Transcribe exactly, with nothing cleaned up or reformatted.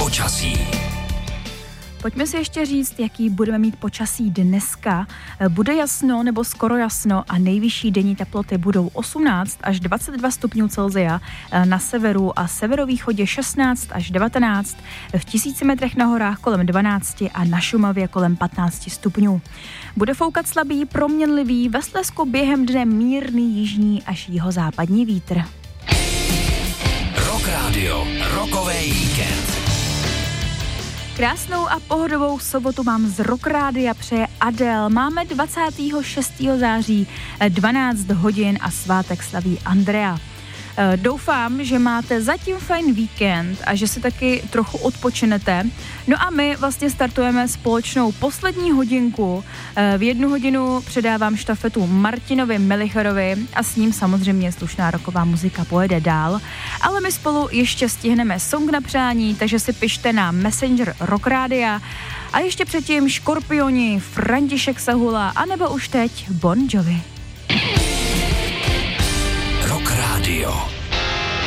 Počasí. Pojďme si ještě říct, jaký budeme mít počasí dneska. Bude jasno nebo skoro jasno a nejvyšší denní teploty budou osmnáct až dvacet dva stupňů Celsia, na severu a severovýchodě šestnáct až devatenáct, v tisíci metrech na horách kolem dvanáct a na Šumavě kolem patnáct stupňů. Bude foukat slabý, proměnlivý, ve Slezsku během dne mírný jižní až jihozápadní vítr. Rock Radio, rokový víkend. Krásnou a pohodovou sobotu mám z Rock Rádia přeje Adele. Máme dvacátého šestého září, dvanáct hodin a svátek slaví Andrea. Doufám, že máte zatím fajn víkend a že si taky trochu odpočinete. No a my vlastně startujeme společnou poslední hodinku. V jednu hodinu předávám štafetu Martinovi Melicherovi a s ním samozřejmě slušná rocková muzika pojede dál. Ale my spolu ještě stihneme song na přání, takže si pište na Messenger Rock Rádia. A ještě předtím Škorpioni, František Sahula, anebo už teď Bon Jovi. Rock Radio.